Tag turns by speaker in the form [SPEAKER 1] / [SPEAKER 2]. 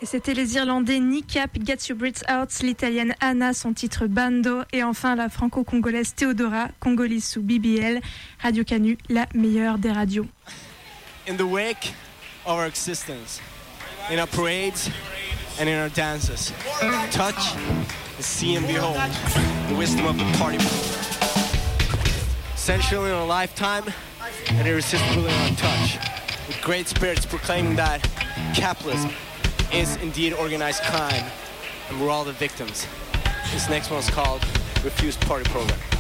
[SPEAKER 1] Et c'était les Irlandais Kneecap, Get Your Brits Out, l'Italienne Anna, son titre Bando, et enfin la franco-congolaise Théodora, congolaise sous BBL, Radio Canu, la meilleure des radios.
[SPEAKER 2] In the wake of our existence, in our parades and in our dances, touch, see and behold the wisdom of the party. Essential in our lifetime and irresistible in our touch, with great spirits proclaiming that capitalism is indeed organized crime and we're all the victims. This next one is called Refused Party Program.